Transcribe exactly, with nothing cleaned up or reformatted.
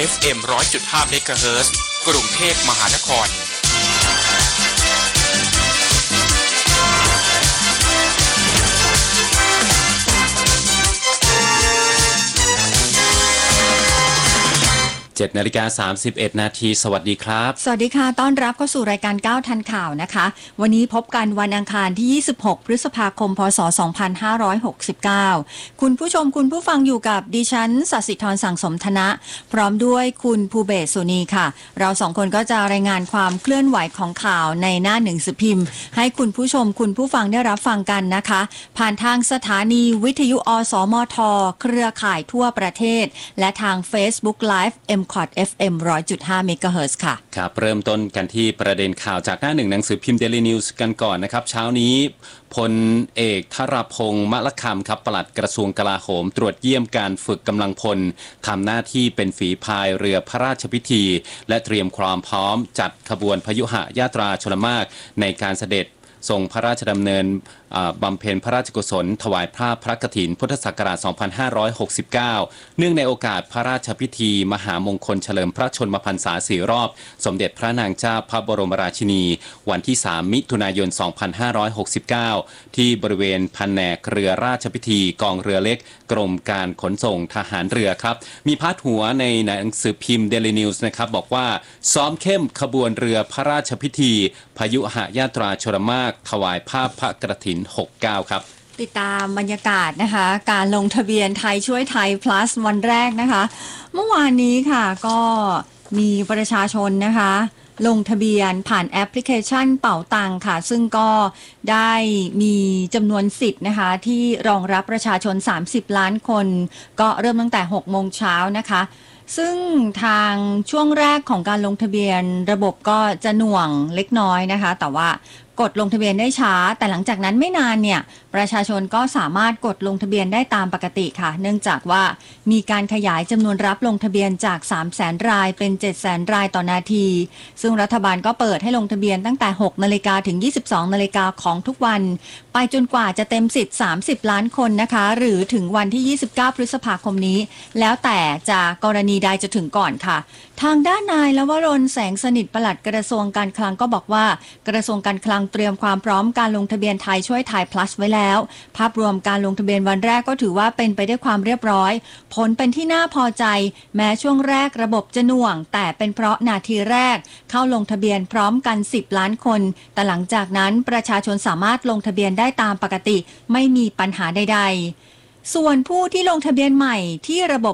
เอฟ เอ็ม หนึ่งร้อยจุดห้า เมกะเฮิรตซ์ กรุงเทพมหานครเจ็ดนาฬิกาสามสิบเอ็ดนาทีสวัสดีครับสวัสดีค่ะต้อนรับเข้าสู่รายการเก้าทันข่าวนะคะวันนี้พบกันวันอังคารที่ยี่สิบหกพฤษภาคมพศสองพันห้าร้อยหกสิบเก้าคุณผู้ชมคุณผู้ฟังอยู่กับดิฉันศศิธรสังสมธนะพร้อมด้วยคุณภูเบศสุนีค่ะเราสองคนก็จะรายงานความเคลื่อนไหวของข่าวในหน้าหนึ่งสือพิมพ์ให้คุณผู้ชมคุณผู้ฟังได้รับฟังกันนะคะผ่านทางสถานีวิทยุอสมทเครือข่ายทั่วประเทศและทาง Facebook Live เอ็ม คอท เอฟ เอ็ม หนึ่งร้อยจุดห้า เมกะเฮิรตซ์ค่ะครับเริ่มต้นกันที่ประเด็นข่าวจากหน้าหนึ่งหนังสือพิมพ์ Daily News กันก่อนนะครับเช้านี้พลเอกธรพงษ์มะละคำครับปลัดกระทรวงกลาโหมตรวจเยี่ยมการฝึกกำลังพลทำหน้าที่เป็นฝีพายเรือพระราชพิธีและเตรียมความพร้อมจัดขบวนพยุหญาตราชลมารในการเสด็จทรงพระราชดำเนินบำเพ็ญพระราชกุศลถวายผ้าพระกฐินพุทธศักราช สองพันห้าร้อยหกสิบเก้า เนื่องในโอกาสพระราชพิธีมหามงคลเฉลิมพระชนมพรรษาสี่รอบสมเด็จพระนางเจ้าพระบรมราชินีวันที่สามมิถุนายน สองพันห้าร้อยหกสิบเก้า ที่บริเวณแผนกเรือราชพิธีกองเรือเล็กกรมการขนส่งทหารเรือครับมีพาดหัวในหนังสือพิมพ์ Daily News นะครับบอกว่าซ้อมเข้มขบวนเรือพระราชพิธีพยุหญาตราชลมารถวายผ้าพระกฐินหกสิบเก้าครับติดตามบรรยากาศนะคะการลงทะเบียนไทยช่วยไทย plus วันแรกนะคะเมื่อวานนี้ค่ะก็มีประชาชนนะคะลงทะเบียนผ่านแอปพลิเคชันเป๋าตังค่ะซึ่งก็ได้มีจำนวนสิทธิ์นะคะที่รองรับประชาชนสามสิบล้านคนก็เริ่มตั้งแต่หกโมงเช้านะคะซึ่งทางช่วงแรกของการลงทะเบียนระบบก็จะหน่วงเล็กน้อยนะคะแต่ว่ากดลงทะเบียนได้ช้าแต่หลังจากนั้นไม่นานเนี่ยประชาชนก็สามารถกดลงทะเบียนได้ตามปกติค่ะเนื่องจากว่ามีการขยายจำนวนรับลงทะเบียนจาก สามแสน รายเป็น เจ็ดแสน รายต่อนาทีซึ่งรัฐบาลก็เปิดให้ลงทะเบียนตั้งแต่ หกนาฬิกาถึง ยี่สิบสองนาฬิกาของทุกวันไปจนกว่าจะเต็มสิทธิ์สามสิบล้านคนนะคะหรือถึงวันที่ยี่สิบเก้าพฤษภาคมนี้แล้วแต่จะกรณีใดจะถึงก่อนค่ะทางด้านนายลวรนแสงสนิทปลัดกระทรวงการคลังก็บอกว่ากระทรวงการคลังเตรียมความพร้อมการลงทะเบียนไทยช่วยไทย plus ไว้แล้วภาพรวมการลงทะเบียนวันแรกก็ถือว่าเป็นไปด้วยความเรียบร้อยผลเป็นที่น่าพอใจแม้ช่วงแรกระบบจะหน่วงแต่เป็นเพราะนาทีแรกเข้าลงทะเบียนพร้อมกันสิบล้านคนแต่หลังจากนั้นประชาชนสามารถลงทะเบียนได้ตามปกติไม่มีปัญหาใดๆส่วนผู้ที่ลงทะเบียนใหม่ที่ระบบ